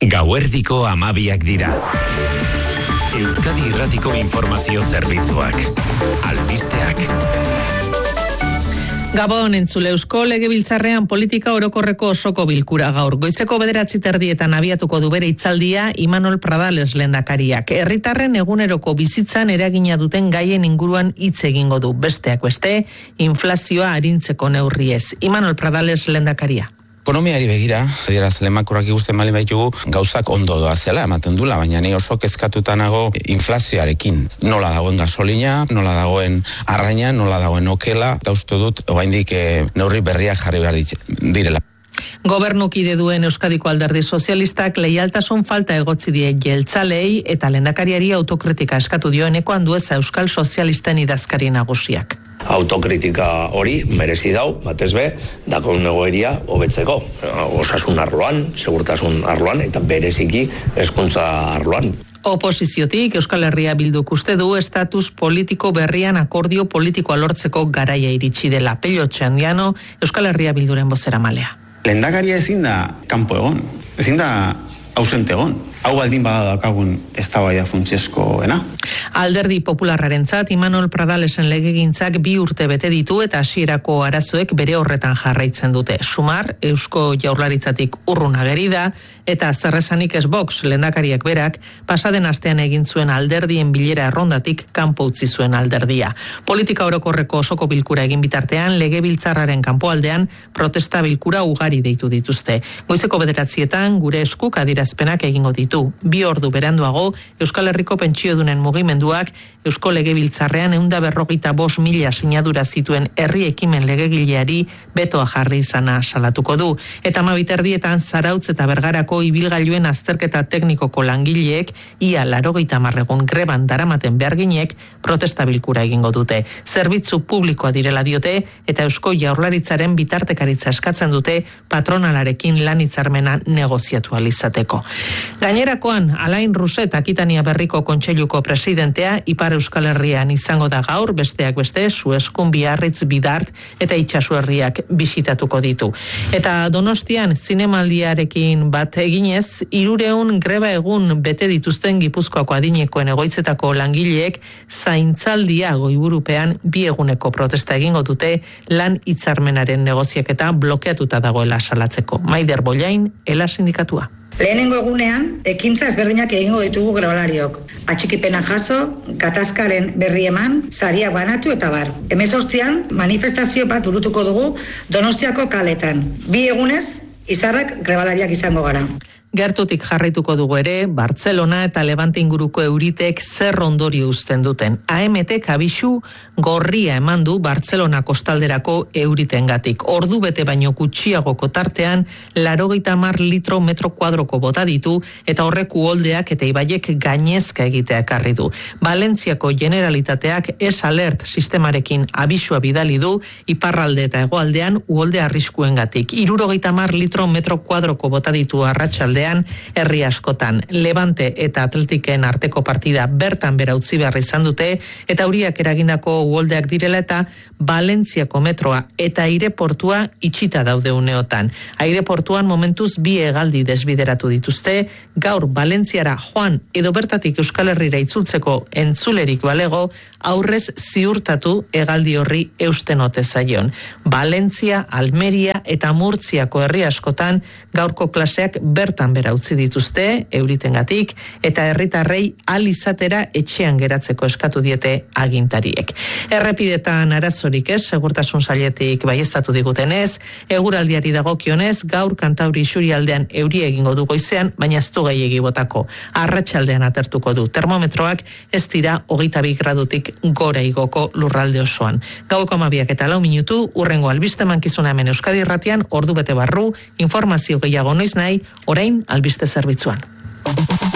Gauerdiko 12 dira. Euskadi Irratiko informazio zerbitzuak. Albisteak. Gabon entzule, Eusko Legebiltzarrean politika orokorreko osoko bilkura gaur. Goizeko 9:30 abiatuko du bere hitzaldia Imanol Pradales lehendakariak. Herritarren eguneroko bizitzan eragina duten gaien inguruan hitz egingo du. Besteak beste, inflazioa arintzeko neurriez. Imanol Pradales lehendakaria. Ekonomiari begira, adieraz lemakurrak ikusten bali baitugu, gauzak ondo doazela ematen dula, baina ni oso kezkatuta nago inflazioarekin. Nola dagoen gasolina, nola dagoen arraina, nola dagoen okela, eta uste dut, oraindik neurri berriak jarri behar direla. Gobernukide duen Euskadiko Alderdi Sozialistak leialtasun falta egotzi die jeltzalei eta lehendakariari autokritika eskatu dio Eneko Andueza Euskal Sozialisten idazkari nagusiak. Autokritika hori merezi dau, batez be, dakon egoeria hobetzeko. Osasun arloan, segurtasun arloan eta bereziki hezkuntza arloan. Oposiziotik Euskal Herria Bilduk uste du estatus politiko berrian akordio politikoa lortzeko garaia iritsi dela. Pello Txandiano, Euskal Herria Bilduren bozeramalea. Lehendakaria ezin da kanpo egon, ezin da ausente egon. Hau baldin bada daukagun eztabaida funtsezkoena. Alderdi Popularrarentzat Imanol Pradalesen legegintzak 2 urte bete ditu eta hasierako arazoek bere horretan jarraitzen dute. Sumar, Eusko Jaurlaritzatik urrun ageri da eta zerresanik ez Vox lehendakariak berak pasaden astean egin zuen alderdien bilera errondatik kanpo utzi zuen alderdia. Politika orokorreko osoko bilkura egin bitartean Legebiltzarraren kanpoaldean protesta bilkura ugari deitu dituzte. Goizeko 9:00 gure eskuk adierazpenak egingo ditu. 2 ordu beranduago, Euskal Herriko pentsiodunen mugimenduak Eusko Legebiltzarrean 145.000 sinadura zituen herri ekimen legegileari betoa jarri izana salatuko du. Eta 12:00 Zarautz eta Bergarako ibilgailuen azterketa teknikoko langileek ia 80 egun greban daramaten beharginek protesta bilkura egingo dute. Zerbitzu publikoa direla diote eta Eusko Jaurlaritzaren bitartekaritza eskatzen dute patronalarekin lan hitzarmena negoziatu ahal izateko. Gainerakoan, Alain Rousset Akitania Berriko Kontseiluko presidentea Ipar Euskal Herrian izango da gaur, besteak beste, Suezkun, Biarritz, Bidart eta Itsasu herriak bisitatuko ditu. Eta Donostian zinemaldiarekin bat eginez, 300 greba egun bete dituzten Gipuzkoako adinekoen egoitzetako langileek zaintzaldia goiburupean 2 eguneko protesta egingo dute lan hitzarmenaren negoziaketa blokeatuta dagoela salatzeko. Maider Bollain, ELA sindikatua. Lehenengo egunean, ekintza ezberdinak egingo ditugu grebalariok. Atxikipena jaso, gatazkaren berri eman, saria banatu eta bar. 18an manifestazio bat burutuko dugu Donostiako kaletan. 2 egunez, izarrak grebalariak izango gara. Gertutik jarraituko dugu ere, Bartzelona eta Levante inguruko euritek zer ondorio uzten duten. AMTek abisu gorria eman du Bartzelona kostalderako euritengatik. Ordu bete baino gutxiagoko tartean 80 litro metro kuadroko bota ditu eta horrek uholdeak eta ibaiek gainezka egitea ekarri du. Valentziako Generalitateak alert sistemarekin abisua bidali du iparralde eta hegoaldean uholde arriskuengatik. 70 litro metro kuadroko bota ditu arratsalde herri askotan. Levante eta Atletiken arteko partida bertan bera utzi behar izan dute eta euriak eragindako uholdeak direla eta Valentziako metroa eta aireportua itxita daude uneotan. Aireportuan momentuz 2 hegaldi desbideratu dituzte, gaur Valentziara joan edo bertatik Euskal Herrira itzultzeko entzulerik balego, aurrez ziurtatu hegaldi horri eusten ote zaion. Valentzia, Almeria eta Murtziako herri askotan gaurko klaseak bertan bera utzi dituzte euritengatik eta herritarrei ahal izatera etxean geratzeko eskatu diete agintariek. Errepidetan arazorik ez, segurtasun sailetik baieztatu digutenez, eguraldiari dagokionez, gaur Kantauri isurialdean euria egingo du goizean, baina ez du gehiegi botako. Arratsaldean atertuko du. Termometroak ez dira 22 gradutik gora igoko lurralde osoan. Gaueko 12:04, urrengo albiste mankizuna hemen Euskadi Irratian, ordu bete barru, informazio gehiago noiz nahi, orain albiste zerbitzuan.